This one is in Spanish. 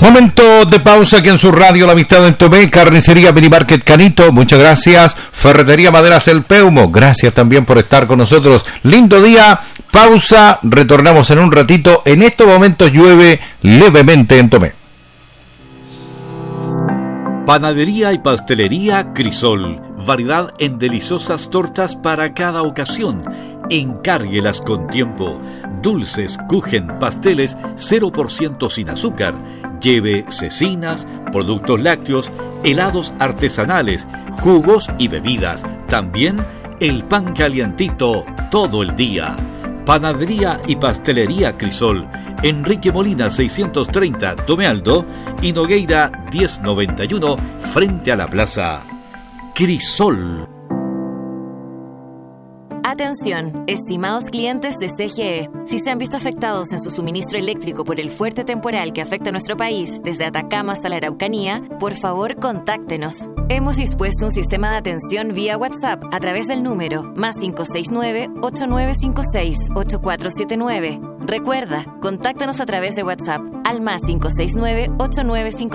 Momento de pausa aquí en su radio La Amistad en Tomé, Carnicería Mini Market Canito, muchas gracias. Ferretería Maderas El Peumo, gracias también por estar con nosotros. Lindo día, pausa, retornamos en un ratito. En estos momentos llueve levemente en Tomé. Panadería y pastelería Crisol, variedad en deliciosas tortas para cada ocasión. Encárguelas con tiempo. Dulces, kuchen, pasteles 0% sin azúcar. Lleve cecinas, productos lácteos, helados artesanales, jugos y bebidas. También el pan calientito todo el día. Panadería y pastelería Crisol. Enrique Molina 630 Tomé Aldo y Nogueira 1091 frente a la plaza. Crisol. Atención, estimados clientes de CGE. Si se han visto afectados en su suministro eléctrico por el fuerte temporal que afecta a nuestro país, desde Atacama hasta la Araucanía, por favor contáctenos. Hemos dispuesto un sistema de atención vía WhatsApp a través del número +569 8956 8479. Recuerda, contáctanos a través de WhatsApp al +569 8956